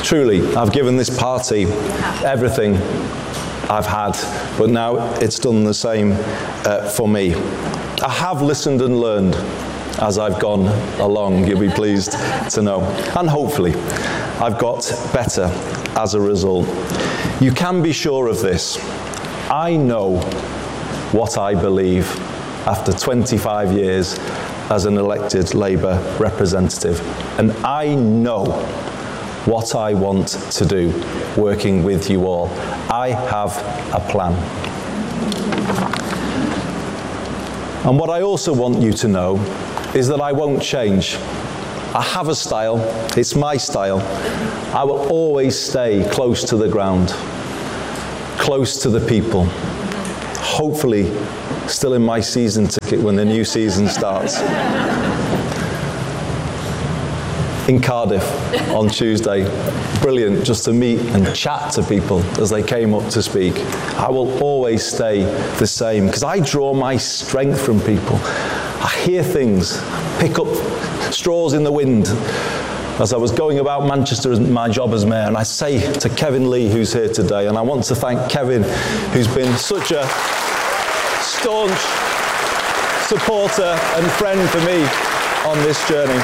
Truly, I've given this party everything I've had, but now it's done the same for me. I have listened and learned as I've gone along, you'll be pleased to know. And hopefully, I've got better as a result. You can be sure of this. I know what I believe after 25 years as an elected Labour representative. And I know what I want to do working with you all. I have a plan. And what I also want you to know is that I won't change. I have a style, it's my style. I will always stay close to the ground, close to the people. Hopefully, still in my season ticket when the new season starts. In Cardiff on Tuesday, brilliant just to meet and chat to people as they came up to speak. I will always stay the same because I draw my strength from people. I hear things, pick up straws in the wind as I was going about Manchester as my job as mayor, and I say to Kevin Lee, who's here today, and I want to thank Kevin, who's been such a staunch supporter and friend for me on this journey.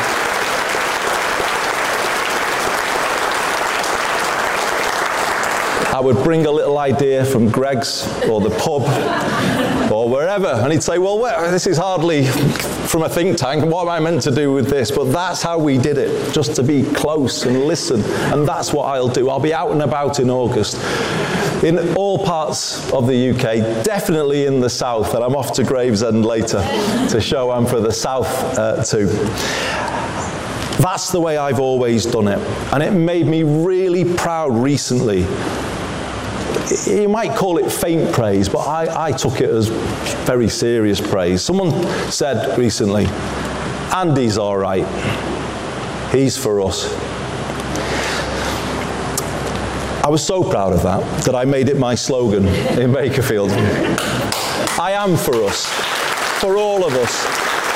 I would bring a little idea from Greg's or the pub or wherever, and he'd say, well, this is hardly from a think tank, what am I meant to do with this? But that's how we did it, just to be close and listen, and that's what I'll do. I'll be out and about in August in all parts of the UK, definitely in the south, and I'm off to Gravesend later to show I'm for the south too. That's the way I've always done it, and it made me really proud recently. You might call it faint praise, but I took it as very serious praise. Someone said recently, Andy's all right. He's for us. I was so proud of that I made it my slogan in Bakerfield. I am for us, for all of us.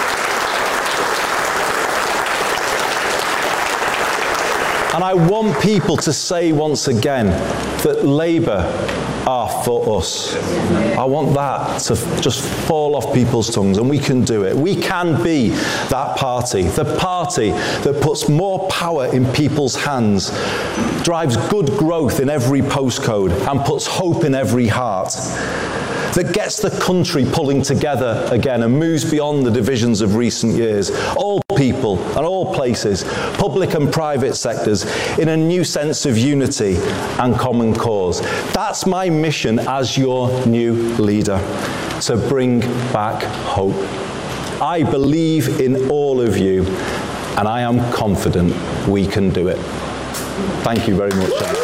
And I want people to say once again that Labour are for us. I want that to just fall off people's tongues, and we can do it. We can be that party, the party that puts more power in people's hands, drives good growth in every postcode, and puts hope in every heart, that gets the country pulling together again and moves beyond the divisions of recent years. All people and all places, public and private sectors, in a new sense of unity and common cause. That's my mission as your new leader, to bring back hope. I believe in all of you, and I am confident we can do it. Thank you very much.